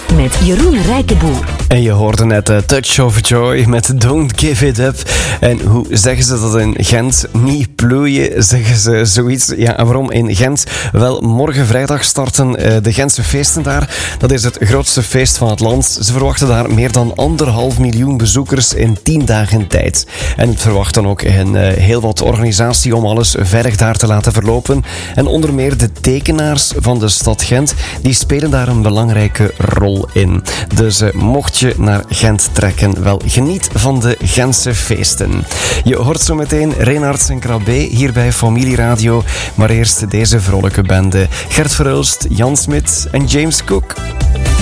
met Jeroen Rijkenboer. En je hoorde net Touch of Joy met Don't Give It Up. En hoe zeggen ze dat in Gent? Niet ploeien, zeggen ze zoiets. Ja, en waarom in Gent? Wel, morgen vrijdag starten de Gentse feesten daar. Dat is het grootste feest van het land. Ze verwachten daar meer dan 1,5 miljoen bezoekers in 10 dagen tijd. En het verwacht dan ook heel wat organisatie om alles veilig daar te laten verlopen. En onder meer de tekenaars van de stad Gent, die spelen daar een belangrijke rol in. Dus mocht je naar Gent trekken, wel, geniet van de Gentse feesten. Je hoort zo meteen Reynards en Krabbe hier bij Familieradio. Maar eerst deze vrolijke bende. Gert Verhulst, Jan Smit en James Cook.